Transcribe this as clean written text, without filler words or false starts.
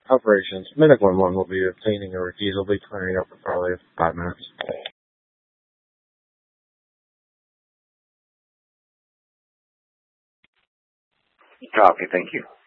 Operations. Medic 1-1 will be obtaining a refusal. Will be clearing up for probably 5 minutes. Copy, thank you.